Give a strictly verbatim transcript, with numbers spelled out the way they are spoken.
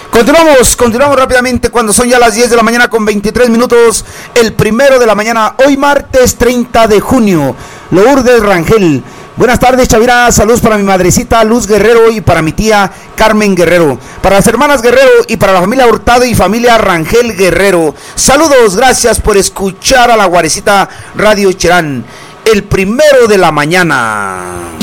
Continuamos, continuamos rápidamente cuando son ya las diez de la mañana con veintitrés minutos, el primero de la mañana, hoy martes treinta de junio. Lourdes Rangel. Buenas tardes, Chavira. Saludos para mi madrecita Luz Guerrero y para mi tía Carmen Guerrero. Para las hermanas Guerrero y para la familia Hurtado y familia Rangel Guerrero. Saludos, gracias por escuchar a la Guarecita Radio Cherán. El primero de la mañana.